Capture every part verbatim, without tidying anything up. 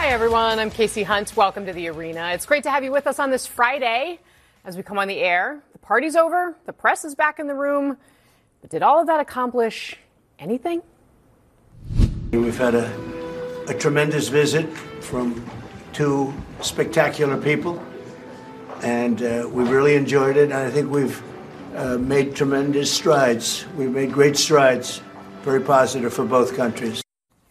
Hi, everyone. I'm Casey Hunt. Welcome to The Arena. It's great to have you with us on this Friday as we come on the air. The party's over. The press is back in the room. But did all of that accomplish anything? We've had a, a tremendous visit from two spectacular people, and uh, we really enjoyed it. And I think we've uh, made tremendous strides. We've made great strides, very positive for both countries.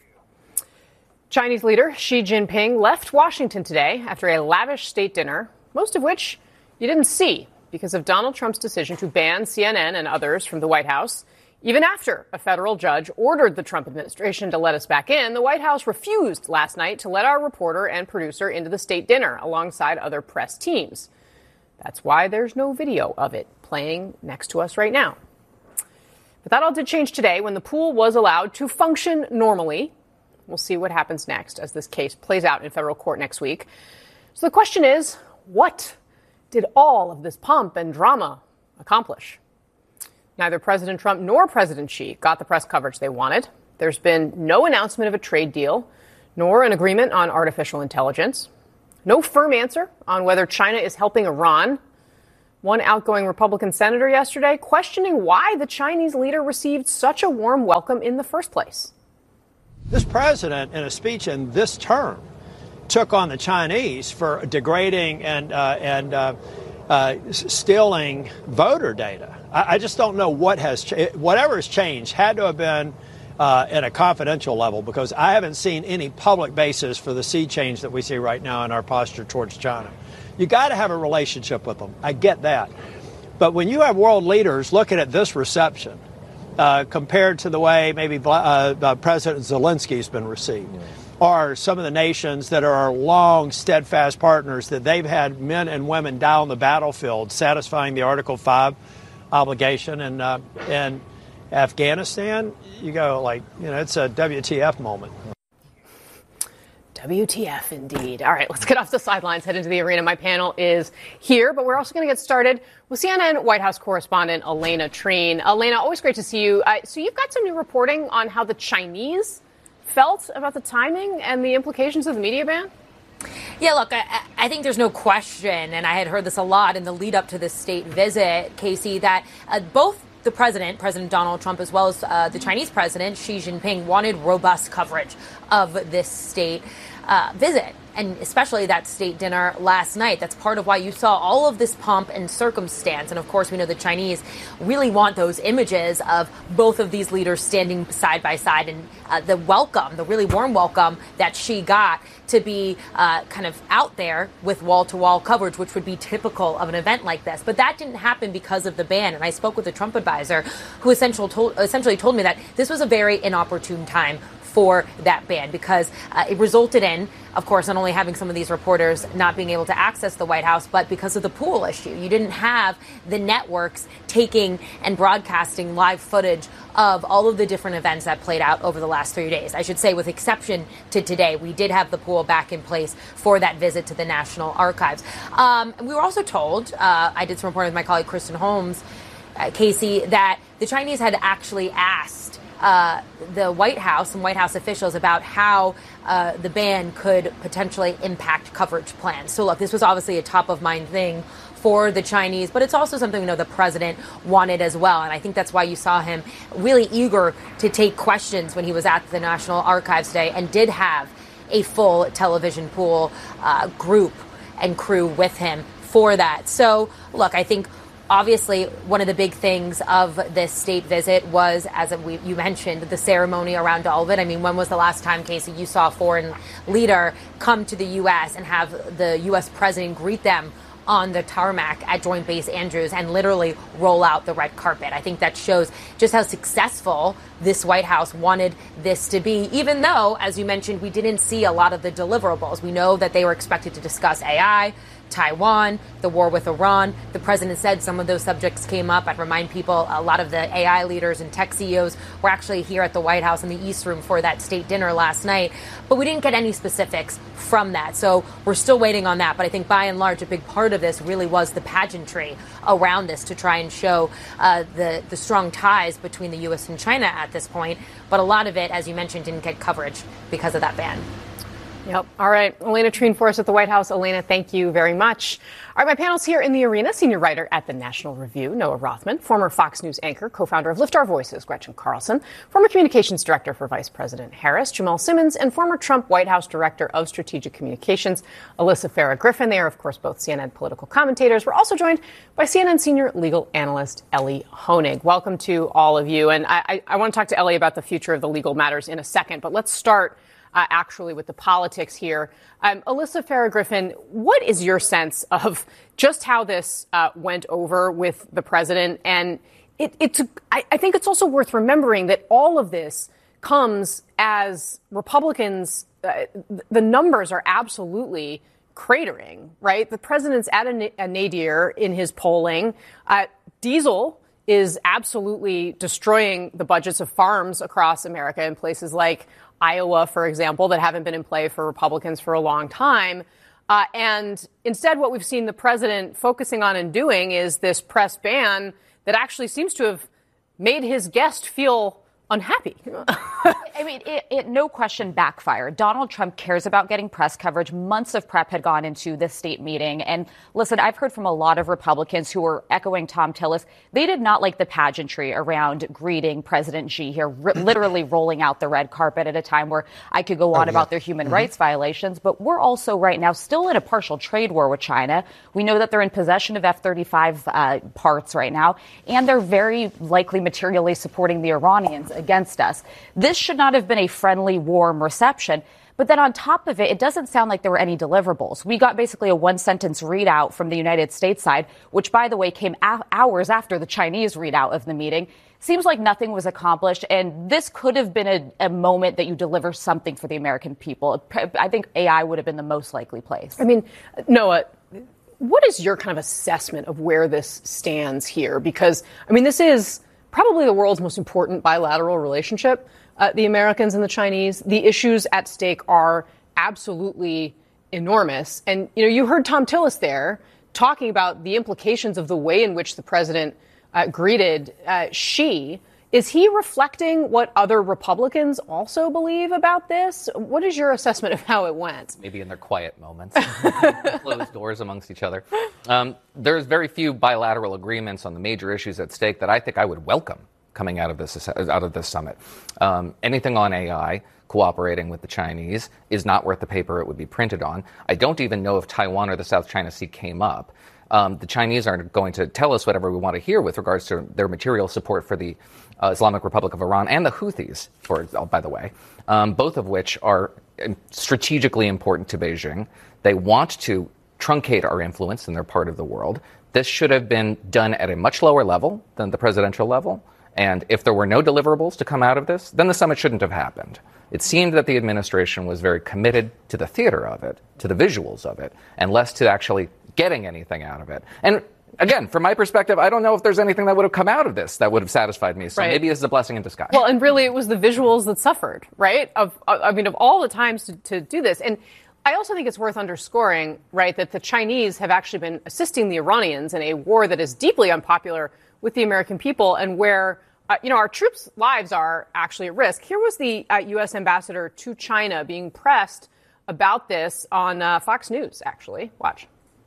Chinese leader Xi Jinping left Washington today after a lavish state dinner, most of which you didn't see because of Donald Trump's decision to ban C N N and others from the White House. Even after a federal judge ordered the Trump administration to let us back in, the White House refused last night to let our reporter and producer into the state dinner alongside other press teams. That's why there's no video of it playing next to us right now. But that all did change today when the pool was allowed to function normally. We'll see what happens next as this case plays out in federal court next week. So the question is, what did all of this pomp and drama accomplish? Neither President Trump nor President Xi got the press coverage they wanted. There's been no announcement of a trade deal, nor an agreement on artificial intelligence. No firm answer on whether China is helping Iran. One outgoing Republican senator yesterday questioning why the Chinese leader received such a warm welcome in the first place. This president, in a speech in this term, took on the Chinese for degrading and uh, and uh, uh, stealing voter data. I, I just don't know what has cha- whatever has changed had to have been uh, at a confidential level, because I haven't seen any public basis for the sea change that we see right now in our posture towards China. You got to have a relationship with them. I get that, but when you have world leaders looking at this reception, Uh, compared to the way maybe uh, uh, President Zelensky's been received, or some of the nations that are our long, steadfast partners that they've had men and women die on the battlefield, satisfying the Article five obligation. And uh, in Afghanistan, you go like, you know, it's a W T F moment. W T F indeed. All right, let's get off the sidelines, head into the arena. My panel is here, but we're also going to get started with C N N White House correspondent Elena Treen. Elena, always great to see you. Uh, so you've got some new reporting on how the Chinese felt about the timing and the implications of the media ban? Yeah, look, I, I think there's no question, and I had heard this a lot in the lead up to this state visit, Casey, that uh, both the president, President Donald Trump, as well as uh, the Chinese president, Xi Jinping, wanted robust coverage of this state uh, visit, and especially that state dinner last night. That's part of why you saw all of this pomp and circumstance. And of course, we know the Chinese really want those images of both of these leaders standing side by side, and uh, the welcome, the really warm welcome that Xi got to be uh, kind of out there with wall-to-wall coverage, which would be typical of an event like this. But that didn't happen because of the ban. And I spoke with a Trump advisor who essentially told, essentially told me that this was a very inopportune time for that ban, because uh, it resulted in, of course, not only having some of these reporters not being able to access the White House, but because of the pool issue. You didn't have the networks taking and broadcasting live footage of all of the different events that played out over the last three days. I should say, with exception to today, we did have the pool back in place for that visit to the National Archives. Um, and we were also told, uh, I did some reporting with my colleague Kristen Holmes, uh, Casey, that the Chinese had actually asked Uh, the White House and White House officials about how uh, the ban could potentially impact coverage plans. So, look, this was obviously a top-of-mind thing for the Chinese, but it's also something we know the president wanted as well. And I think that's why you saw him really eager to take questions when he was at the National Archives today, and did have a full television pool uh, group and crew with him for that. So, look, I think obviously, one of the big things of this state visit was, as we, you mentioned, the ceremony around all of it. I mean, when was the last time, Casey, you saw a foreign leader come to the U S and have the U S president greet them on the tarmac at Joint Base Andrews and literally roll out the red carpet? I think that shows just how successful this White House wanted this to be, even though, as you mentioned, we didn't see a lot of the deliverables. We know that they were expected to discuss A I, Taiwan, the war with Iran. The president said some of those subjects came up. I'd remind people a lot of the A I leaders and tech C E Os were actually here at the White House in the East Room for that state dinner last night. But we didn't get any specifics from that. So we're still waiting on that. But I think by and large, a big part of this really was the pageantry around this to try and show uh, the, the strong ties between the U S and China at this point. But a lot of it, as you mentioned, didn't get coverage because of that ban. Yep. All right. Elena Treen for us at the White House. Elena, thank you very much. All right. My panel's here in the arena. Senior writer at the National Review, Noah Rothman. Former Fox News anchor, co-founder of Lift Our Voices, Gretchen Carlson. Former communications director for Vice President Harris, Jamal Simmons. And former Trump White House director of strategic communications, Alyssa Farah Griffin. They are, of course, both C N N political commentators. We're also joined by C N N senior legal analyst Elie Honig. Welcome to all of you. And I, I, I want to talk to Elie about the future of the legal matters in a second. But let's start Uh, actually with the politics here. Um, Alyssa Farah Griffin, what is your sense of just how this uh, went over with the president? And it, it's, I, I think it's also worth remembering that all of this comes as Republicans, uh, the numbers are absolutely cratering, right? The president's at a, a nadir in his polling. Uh, diesel is absolutely destroying the budgets of farms across America in places like Iowa, for example, that haven't been in play for Republicans for a long time. Uh, and instead, what we've seen the president focusing on and doing is this press ban that actually seems to have made his guest feel unhappy. I mean, it, it no question backfired. Donald Trump cares about getting press coverage. Months of prep had gone into this state meeting. And listen, I've heard from a lot of Republicans who were echoing Thom Tillis. They did not like the pageantry around greeting President Xi here, r- literally rolling out the red carpet at a time where I could go on oh, yeah. about their human mm-hmm. rights violations. But we're also right now still in a partial trade war with China. We know that they're in possession of F thirty-five uh, parts right now, and they're very likely materially supporting the Iranians against us. This should not have been a friendly, warm reception. But then on top of it, it doesn't sound like there were any deliverables. We got basically a one-sentence readout from the United States side, which, by the way, came a- hours after the Chinese readout of the meeting. Seems like nothing was accomplished, and this could have been a, a moment that you deliver something for the American people. I think A I would have been the most likely place. I mean, Noah, what is your kind of assessment of where this stands here? Because, I mean, this is probably the world's most important bilateral relationship, uh, the Americans and the Chinese. The issues at stake are absolutely enormous. And, you know, you heard Thom Tillis there talking about the implications of the way in which the president uh, greeted uh, Xi. Is he reflecting what other Republicans also believe about this? What is your assessment of how it went? Maybe in their quiet moments, closed doors amongst each other. Um, there's very few bilateral agreements on the major issues at stake that I think I would welcome coming out of this out of this summit. Um, anything on A I, cooperating with the Chinese, is not worth the paper it would be printed on. I don't even know if Taiwan or the South China Sea came up. Um, the Chinese aren't going to tell us whatever we want to hear with regards to their material support for the uh, Islamic Republic of Iran and the Houthis, for, oh, by the way, um, both of which are strategically important to Beijing. They want to truncate our influence in their part of the world. This should have been done at a much lower level than the presidential level. And if there were no deliverables to come out of this, then the summit shouldn't have happened. It seemed that the administration was very committed to the theater of it, to the visuals of it, and less to actually getting anything out of it. And again, from my perspective, I don't know if there's anything that would have come out of this that would have satisfied me. So right. maybe this is a blessing in disguise. Well, and really it was the visuals that suffered, right? Of, I mean, of all the times to, to do this. And I also think it's worth underscoring, right, that the Chinese have actually been assisting the Iranians in a war that is deeply unpopular with the American people and where, uh, you know, our troops' lives are actually at risk. Here was the uh, U S ambassador to China being pressed about this on uh, Fox News, actually. Watch.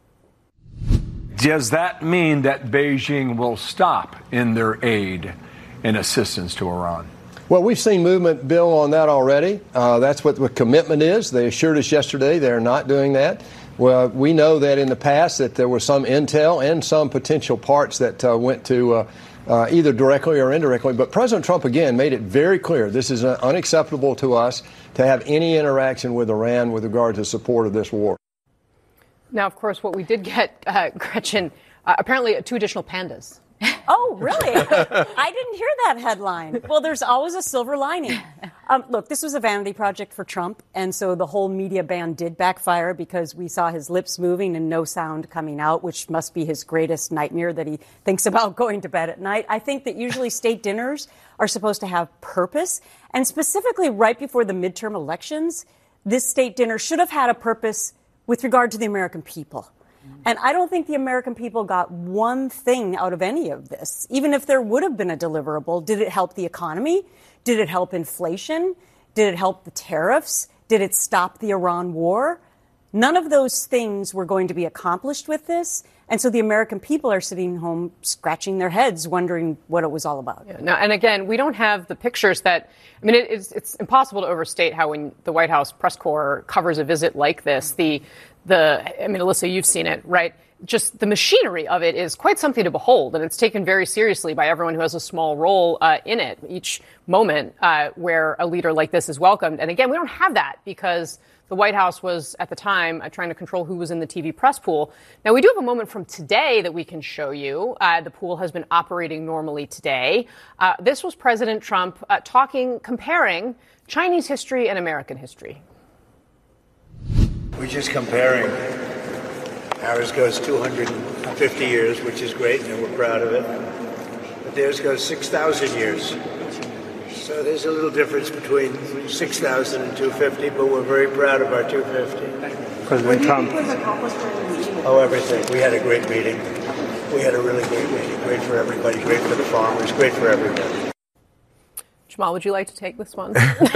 Does that mean that Beijing will stop in their aid and assistance to Iran? Well, we've seen movement, Bill, on that already. Uh, that's what the commitment is. They assured us yesterday they're not doing that. Well, we know that in the past that there was some intel and some potential parts that uh, went to uh, uh, either directly or indirectly. But President Trump, again, made it very clear this is uh, unacceptable to us to have any interaction with Iran with regard to support of this war. Now, of course, what we did get, uh, Gretchen, uh, apparently two additional pandas. Oh, really? I didn't hear that headline. Well, there's always a silver lining. Um, look, this was a vanity project for Trump, and so the whole media ban did backfire because we saw his lips moving and no sound coming out, which must be his greatest nightmare that he thinks about going to bed at night. I think that usually state dinners are supposed to have purpose, and specifically right before the midterm elections, this state dinner should have had a purpose with regard to the American people. And I don't think the American people got one thing out of any of this. Even if there would have been a deliverable, did it help the economy? Did it help inflation? Did it help the tariffs? Did it stop the Iran war? None of those things were going to be accomplished with this. And so the American people are sitting home scratching their heads, wondering what it was all about. Yeah, no, and again, we don't have the pictures that, I mean, it, it's, it's impossible to overstate how when the White House press corps covers a visit like this, the, the, I mean, Alyssa, you've seen it, right? Just the machinery of it is quite something to behold, and it's taken very seriously by everyone who has a small role uh, in it, each moment uh, where a leader like this is welcomed. And again, we don't have that because the White House was, at the time, uh, trying to control who was in the T V press pool. Now, we do have a moment from today that we can show you. Uh, the pool has been operating normally today. Uh, this was President Trump uh, talking, comparing Chinese history and American history. We're just comparing. Ours goes two hundred fifty years, which is great, and we're proud of it. But theirs goes six thousand years. So there's a little difference between six thousand and two hundred fifty, but we're very proud of our two hundred fifty. President Trump. Oh, everything. We had a great meeting. We had a really great meeting. Great for everybody, great for the farmers, great for everybody. Jamal, would you like to take this one?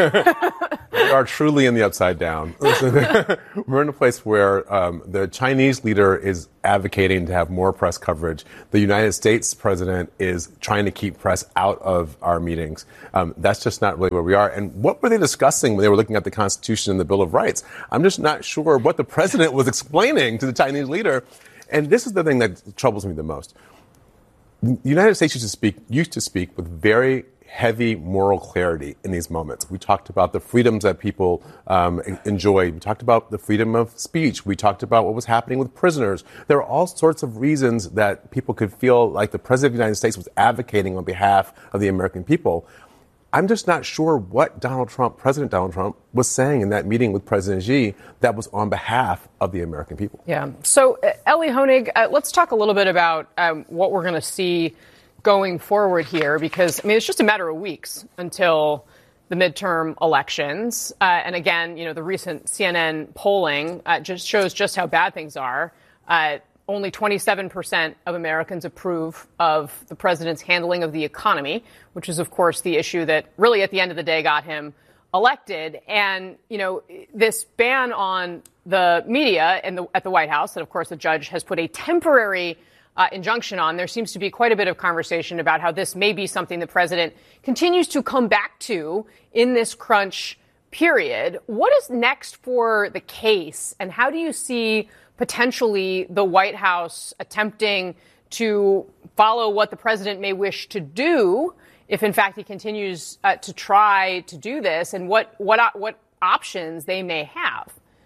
We are truly in the upside down. We're in a place where um, the Chinese leader is advocating to have more press coverage. The United States president is trying to keep press out of our meetings. Um, that's just not really where we are. And what were they discussing when they were looking at the Constitution and the Bill of Rights? I'm just not sure what the president was explaining to the Chinese leader. And this is the thing that troubles me the most. The United States used to speak, used to speak with very heavy moral clarity in these moments. We talked about the freedoms that people um, enjoy. We talked about the freedom of speech. We talked about what was happening with prisoners. There are all sorts of reasons that people could feel like the President of the United States was advocating on behalf of the American people. I'm just not sure what Donald Trump, President Donald Trump, was saying in that meeting with President Xi that was on behalf of the American people. Yeah. So, uh, Ellie Honig, uh, let's talk a little bit about um, what we're going to see going forward here, because, I mean, it's just a matter of weeks until the midterm elections. Uh, and again, you know, the recent C N N polling uh, just shows just how bad things are. Uh, only twenty-seven percent of Americans approve of the president's handling of the economy, which is, of course, the issue that really at the end of the day got him elected. And, you know, this ban on the media in the, at the White House that, of course, the judge has put a temporary Uh, injunction on. There seems to be quite a bit of conversation about how this may be something the president continues to come back to in this crunch period. What is next for the case, and how do you see potentially the White House attempting to follow what the president may wish to do if, in fact, he continues uh, to try to do this, and what what what options they may have?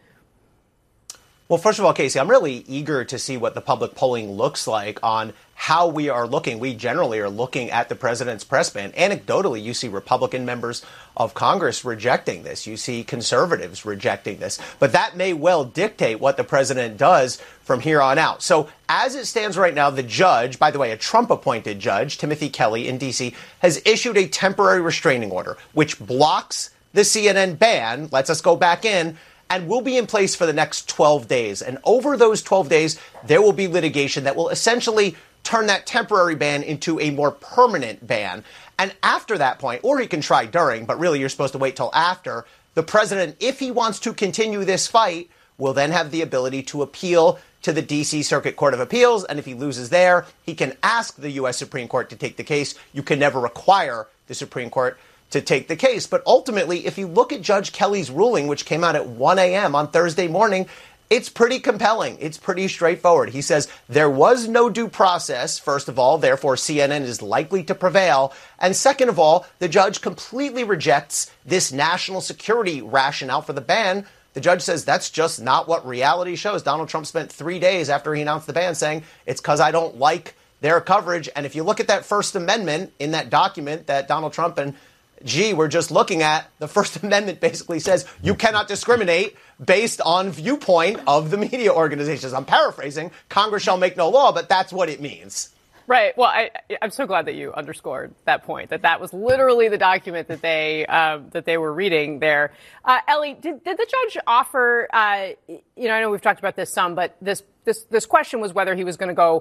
Well, first of all, Casey, I'm really eager to see what the public polling looks like on how we are looking. We generally are looking at the president's press ban. Anecdotally, you see Republican members of Congress rejecting this. You see conservatives rejecting this. But that may well dictate what the president does from here on out. So as it stands right now, the judge, by the way, a Trump-appointed judge, Timothy Kelly in D C, has issued a temporary restraining order, which blocks the C N N ban, lets us go back in, and will be in place for the next twelve days. And over those twelve days, there will be litigation that will essentially turn that temporary ban into a more permanent ban. And after that point, or he can try during, but really you're supposed to wait till after, the president, if he wants to continue this fight, will then have the ability to appeal to the D C Circuit Court of Appeals. And if he loses there, he can ask the U S Supreme Court to take the case. You can never require the Supreme Court to take the case. But ultimately, if you look at Judge Kelly's ruling, which came out at one a.m. on Thursday morning, it's pretty compelling. It's pretty straightforward. He says there was no due process, first of all, therefore C N N is likely to prevail. And second of all, the judge completely rejects this national security rationale for the ban. The judge says that's just not what reality shows. Donald Trump spent three days after he announced the ban saying it's because I don't like their coverage. And if you look at that First Amendment in that document that Donald Trump and Gee, we're just looking at, the First Amendment basically says you cannot discriminate based on viewpoint of the media organizations. I'm paraphrasing. Congress shall make no law, but that's what it means. Right. Well, I, I'm so glad that you underscored that point, that that was literally the document that they um, that they were reading there. Uh, Ellie, did, did the judge offer, uh, you know, I know we've talked about this some, but this this this question was whether he was going to go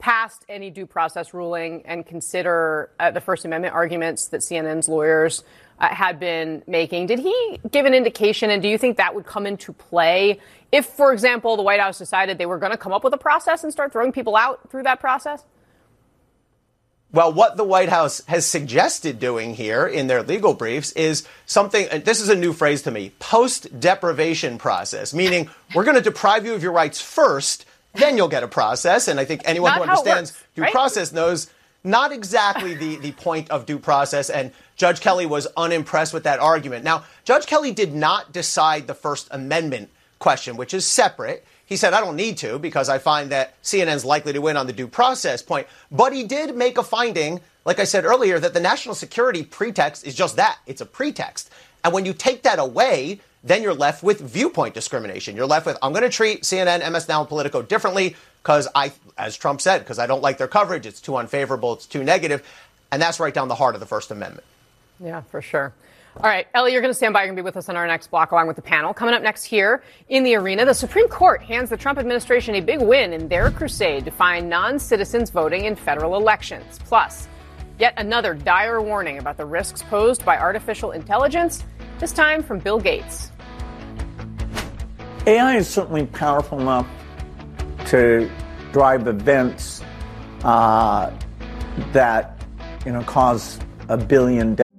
past any due process ruling and consider uh, the First Amendment arguments that C N N's lawyers uh, had been making. Did he give an indication, and do you think that would come into play if, for example, the White House decided they were going to come up with a process and start throwing people out through that process? Well, what the White House has suggested doing here in their legal briefs is something, and this is a new phrase to me, post-deprivation process, meaning we're going to deprive you of your rights first, then you'll get a process. And I think anyone Not who how it understands works, due right? process knows not exactly the, the point of due process. And Judge Kelly was unimpressed with that argument. Now, Judge Kelly did not decide the First Amendment question, which is separate. He said, I don't need to because I find that C N N's likely to win on the due process point. But he did make a finding, like I said earlier, that the national security pretext is just that. It's a pretext. And when you take that away, then you're left with viewpoint discrimination. You're left with, I'm going to treat C N N, M S Now, and Politico differently because I, as Trump said, because I don't like their coverage. It's too unfavorable. It's too negative. And that's right down the heart of the First Amendment. Yeah, for sure. All right, Ellie, you're going to stand by. You're going to be with us on our next block along with the panel. Coming up next here in the arena, the Supreme Court hands the Trump administration a big win in their crusade to find non-citizens voting in federal elections. Plus, yet another dire warning about the risks posed by artificial intelligence, this time from Bill Gates. A I is certainly powerful enough to drive events uh, that, you know, cause a billion